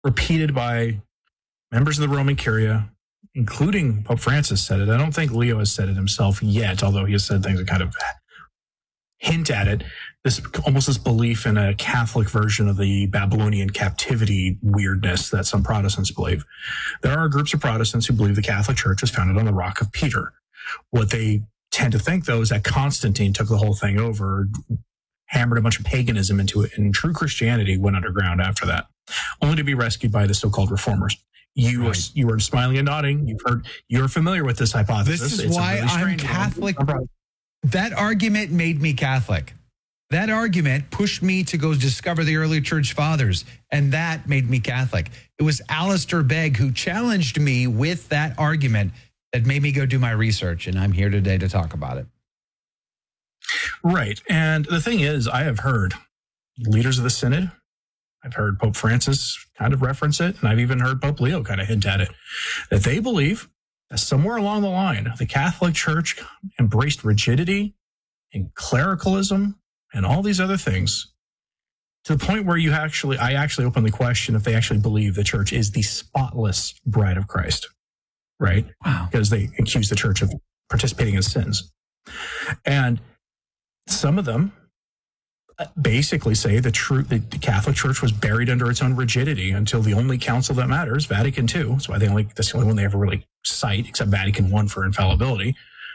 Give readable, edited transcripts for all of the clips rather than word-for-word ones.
repeated by members of the Roman Curia, including Pope Francis said it. I don't think Leo has said it himself yet, although he has said things that kind of hint at it. This belief in a Catholic version of the Babylonian captivity weirdness that some Protestants believe. There are groups of Protestants who believe the Catholic Church was founded on the Rock of Peter. What they tend to think, though, is that Constantine took the whole thing over, hammered a bunch of paganism into it, and true Christianity went underground after that, only to be rescued by the so-called reformers. You were smiling and nodding. You're familiar with this hypothesis. This is why I'm Catholic. That argument made me Catholic. That argument pushed me to go discover the early church fathers, and that made me Catholic. It was Alistair Begg who challenged me with that argument that made me go do my research, and I'm here today to talk about it. Right. And the thing is, I have heard leaders of the Synod, I've heard Pope Francis kind of reference it, and I've even heard Pope Leo kind of hint at it, that they believe that somewhere along the line, the Catholic Church embraced rigidity and clericalism and all these other things to the point where I actually openly question if they actually believe the Church is the spotless bride of Christ, right? Wow. Because they accuse the Church of participating in sins. And some of them basically say the Catholic Church was buried under its own rigidity until the only council that matters, Vatican II. That's why that's the only one they ever really cite, except Vatican I for infallibility.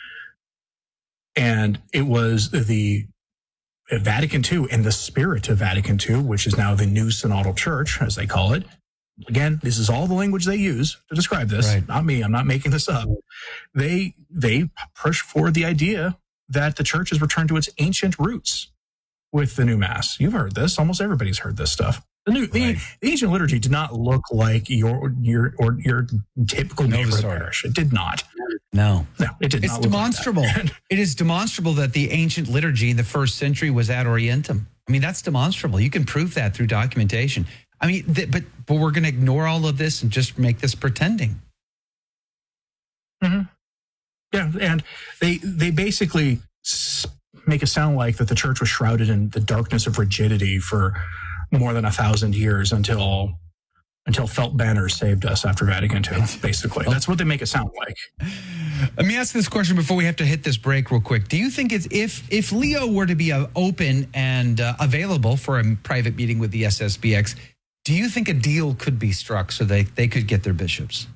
And it was the Vatican II and the spirit of Vatican II, which is now the new synodal church, as they call it. Again, this is all the language they use to describe this. Right. Not me. I'm not making this up. They push forward the idea that the church has returned to its ancient roots with the new mass. You've heard this. Almost everybody's heard this stuff. The ancient liturgy did not look like your typical neighborhood parish. It did not. No, it did not. It's demonstrable. It is demonstrable that the ancient liturgy in the first century was ad orientem. I mean, that's demonstrable. You can prove that through documentation. I mean, but we're going to ignore all of this and just make this pretending. Mm-hmm. Yeah, and they basically make it sound like that the church was shrouded in the darkness of rigidity for more than 1,000 years until felt banners saved us after Vatican II, basically. That's what they make it sound like. Let me ask this question before we have to hit this break real quick. Do you think it's if Leo were to be open and available for a private meeting with the SSPX, do you think a deal could be struck so they could get their bishops?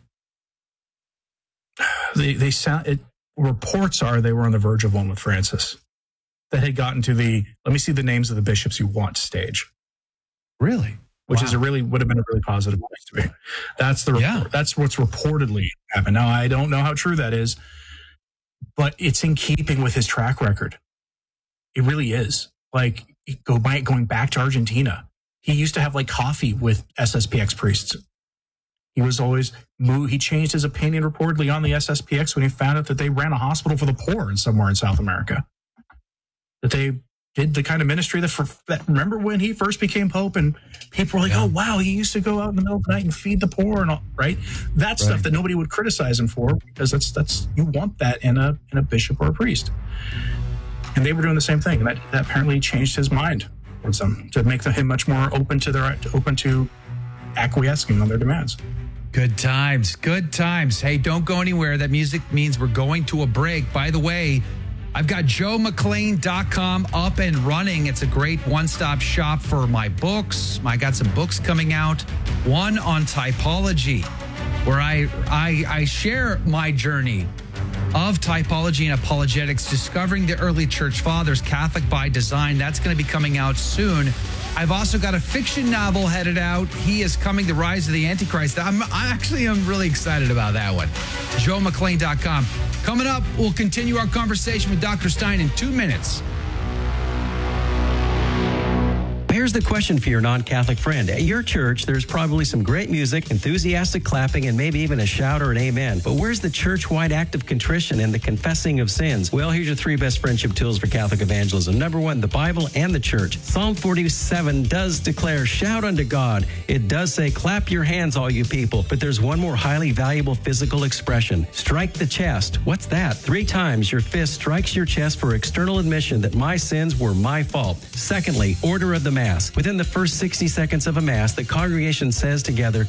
Reports are they were on the verge of one with Francis that had gotten to let me see the names of the bishops you want stage. Really? Which would have been a really positive place to be. That's the report. Yeah. That's what's reportedly happened. Now, I don't know how true that is, but it's in keeping with his track record. It really is. Like, going back to Argentina, he used to have coffee with SSPX priests. He was always he changed his opinion reportedly on the SSPX when he found out that they ran a hospital for the poor somewhere in South America. That they did the kind of ministry that remember when he first became Pope and people were like, oh, wow, he used to go out in the middle of the night and feed the poor and all, right? That's stuff that nobody would criticize him for because that's you want that in a bishop or a priest. And they were doing the same thing. And that apparently changed his mind towards them to make him much more open to acquiescing on their demands. Good times. Good times. Hey, don't go anywhere. That music means we're going to a break. By the way, I've got joemcclain.com up and running. It's a great one-stop shop for my books. I got some books coming out. One on typology, where I share my journey of typology and apologetics, discovering the early church fathers, Catholic by design. That's going to be coming out soon. I've also got a fiction novel headed out. He is Coming, The Rise of the Antichrist. I'm really excited about that one. joemcclain.com. Coming up, we'll continue our conversation with Dr. Stein in 2 minutes. Here's the question for your non-Catholic friend. At your church, there's probably some great music, enthusiastic clapping, and maybe even a shout or an amen. But where's the church-wide act of contrition and the confessing of sins? Well, here's your 3 best friendship tools for Catholic evangelism. Number 1, the Bible and the church. Psalm 47 does declare, shout unto God. It does say, clap your hands, all you people. But there's one more highly valuable physical expression. Strike the chest. What's that? 3 times your fist strikes your chest for external admission that my sins were my fault. Secondly, order of the Mass. Mass. Within the first 60 seconds of a Mass, the congregation says together,